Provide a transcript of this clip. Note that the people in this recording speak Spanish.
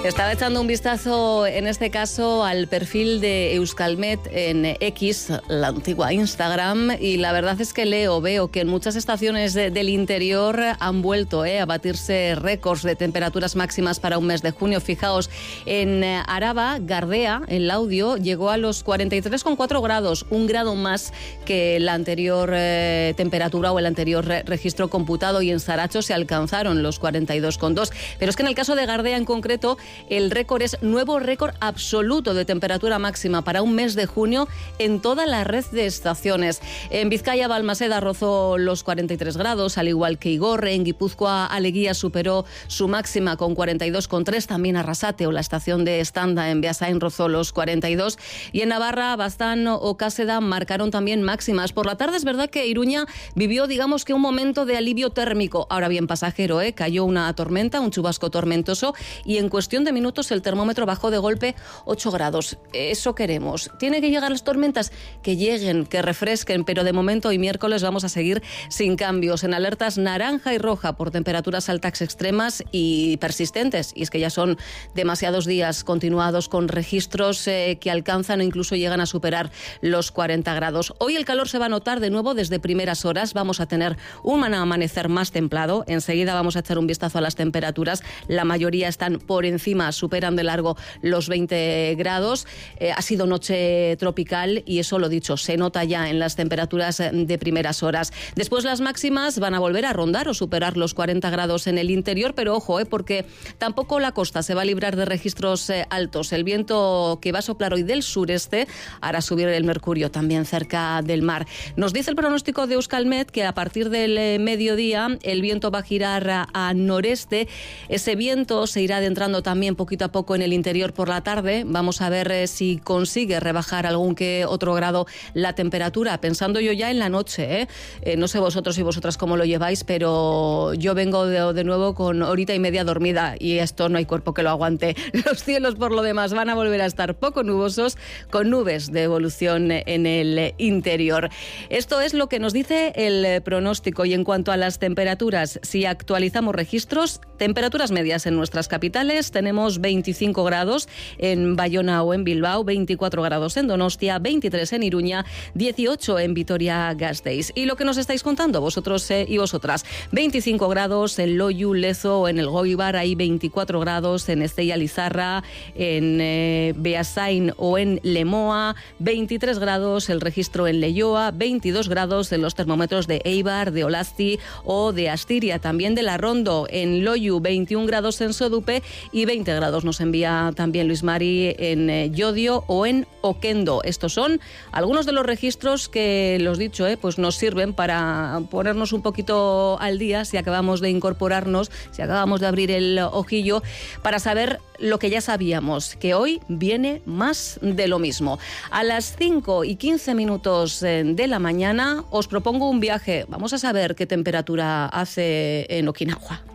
Estaba echando un vistazo, en este caso, al perfil de Euskalmet en X, la antigua Instagram, y la verdad es que veo que en muchas estaciones del interior han vuelto a batirse récords de temperaturas máximas para un mes de junio. Fijaos, en Araba, Gardea, en Laudio, llegó a los 43,4 grados, un grado más que la anterior temperatura o el anterior registro computado, y en Saracho se alcanzaron los 42,2. Pero es que en el caso de Gardea en concreto, el récord es nuevo récord absoluto de temperatura máxima para un mes de junio en toda la red de estaciones. En Vizcaya, Balmaseda rozó los 43 grados, al igual que Igorre. En Guipúzcoa, Aleguía superó su máxima con 42,3. También Arrasate o la estación de Estanda en Beasain rozó los 42. Y en Navarra, Baztán o Cáseda marcaron también máximas. Por la tarde es verdad que Iruña vivió, digamos que un momento de alivio térmico. Ahora bien, pasajero, cayó una tormenta, un chubasco tormentoso, y en cuestión de minutos el termómetro bajó de golpe 8 grados. Eso queremos. ¿Tiene que llegar las tormentas? Que lleguen, que refresquen, pero de momento hoy miércoles vamos a seguir sin cambios, en alertas naranja y roja por temperaturas altas extremas y persistentes. Y es que ya son demasiados días continuados con registros que alcanzan o incluso llegan a superar los 40 grados. Hoy el calor se va a notar de nuevo desde primeras horas. Vamos a tener un amanecer más templado. Enseguida vamos a echar un vistazo a las temperaturas. La mayoría están por encima, superan de largo los 20 grados. Ha sido noche tropical y eso, lo dicho, se nota ya en las temperaturas de primeras horas. Después las máximas van a volver a rondar o superar los 40 grados en el interior, pero ojo, porque tampoco la costa se va a librar de registros altos. El viento que va a soplar hoy del sureste hará subir el mercurio también cerca del mar. Nos dice el pronóstico de Euskalmet que a partir del mediodía el viento va a girar a noreste. Ese viento se irá adentrando también poquito a poco en el interior por la tarde. Vamos a ver si consigue rebajar algún que otro grado la temperatura, pensando yo ya en la noche. No sé vosotros y vosotras cómo lo lleváis, pero yo vengo de nuevo con horita y media dormida y esto no hay cuerpo que lo aguante. Los cielos, por lo demás, van a volver a estar poco nubosos, con nubes de evolución en el interior. Esto es lo que nos dice el pronóstico. Y en cuanto a las temperaturas, si actualizamos registros, temperaturas medias en nuestras capitales, tenemos 25 grados en Bayona o en Bilbao, 24 grados en Donostia, 23 en Iruña, 18 en Vitoria-Gasteiz. Y lo que nos estáis contando vosotros y vosotras, 25 grados en Loiu, Lezo o en el Goibar, hay 24 grados en Estella-Lizarra, en Beasain o en Lemoa, 23 grados el registro en Leioa, 22 grados en los termómetros de Eibar, de Olasti o de Astiria, también de Larrondo. En Loiu, 21 grados en Sodupe y 20 grados nos envía también Luis Mari en Llodio o en Oquendo. Estos son algunos de los registros que, los dicho, pues nos sirven para ponernos un poquito al día si acabamos de incorporarnos, si acabamos de abrir el ojillo, para saber lo que ya sabíamos, que hoy viene más de lo mismo. A las 5:15 de la mañana os propongo un viaje. Vamos a saber qué temperatura hace en Okinawa.